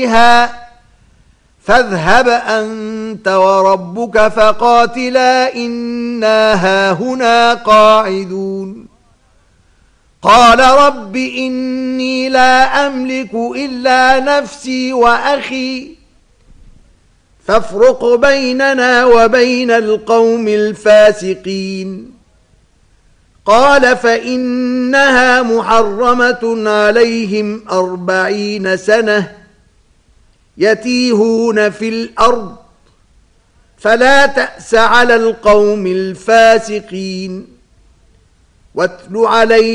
فاذهب أنت وربك فقاتلا إنا هاهنا قاعدون قال رب إني لا أملك إلا نفسي وأخي فافرق بيننا وبين القوم الفاسقين قال فإنها محرمة عليهم 40 سنة يتيهون في الأرض فلا تأس على القوم الفاسقين واتل عليهم